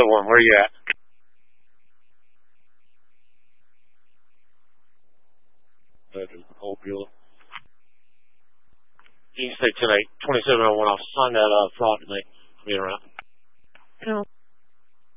good one. Where you at? Old Bueller. You can stay till 8. 2701. I'll sign that fraud tonight. I'll be around. No.